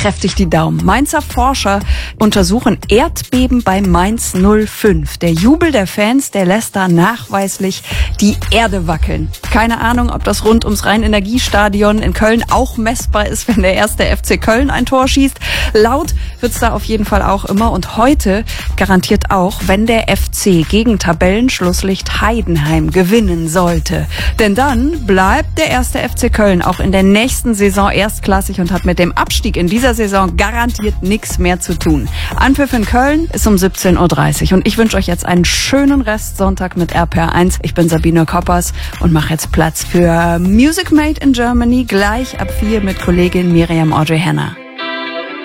kräftig die Daumen. Mainzer Forscher untersuchen Erdbeben bei Mainz 05. Der Jubel der Fans, der lässt da nachweislich die Erde wackeln. Keine Ahnung, ob das rund ums Rhein-Energiestadion in Köln auch messbar ist, wenn der erste FC Köln ein Tor schießt. Laut wird's da auf jeden Fall auch immer und heute garantiert auch, wenn der FC gegen Tabellenschlusslicht Heidenheim gewinnen sollte. Denn dann bleibt der erste FC Köln auch in der nächsten Saison erstklassig und hat mit dem Abstieg in dieser Saison garantiert nichts mehr zu tun. Anpfiff in Köln ist um 17:30 Uhr und ich wünsche euch jetzt einen schönen Restsonntag mit RPR1. Ich bin Sabine Koppers und mache jetzt Platz für Music Made in Germany, gleich ab 4 mit Kollegin Miriam Audrey Henner.